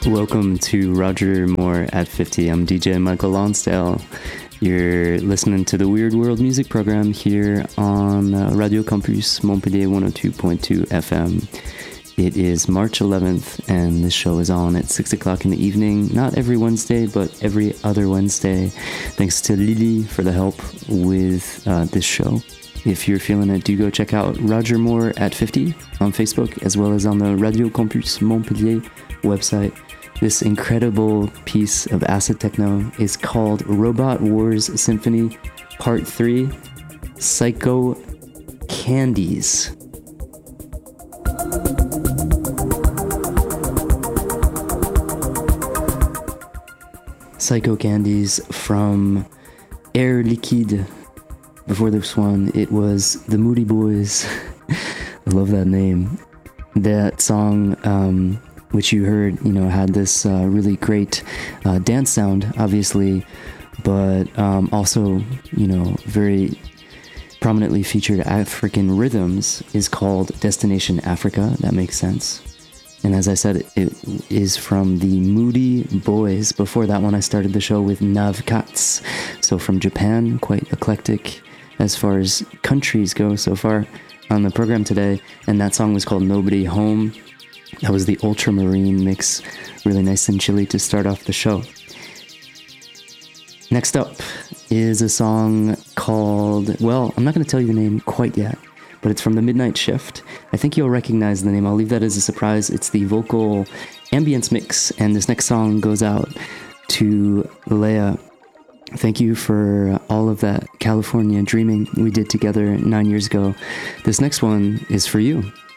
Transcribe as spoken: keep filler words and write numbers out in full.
Welcome to Roger Moore at fifty. I'm D J Michael Lonsdale. You're listening to the Weird World Music Program here on uh, Radio Campus Montpellier one oh two point two F M. It is March eleventh, and this show is on at six o'clock in the evening. Not every Wednesday, but every other Wednesday. Thanks to Lily for the help with uh, this show. If you're feeling it, do go check out Roger Moore at fifty on Facebook, as well as on the Radio Campus Montpellier website. This incredible piece of acid techno is called Robot Wars Symphony Part three, Psycho Candies. Psycho Candies from Air Liquide. Before this one, it was The Moody Boys. I love that name. That song, um, which you heard, you know, had this uh, really great uh, dance sound, obviously, but um, also, you know, very prominently featured African rhythms, is called Destination Africa. That makes sense. And as I said, it is from the Moody Boys. Before that one, I started the show with Navcats. So from Japan, quite eclectic as far as countries go so far on the program today. And that song was called Nobody Home. That was the Ultramarine mix. Really nice and chilly to start off the show. Next up is a song called, well, I'm not going to tell you the name quite yet, but it's from the Midnight Shift. I think you'll recognize the name. I'll leave that as a surprise. It's the vocal ambience mix, and this next song goes out to Leia. Thank you for all of that California dreaming we did together nine years ago. This next one is for you.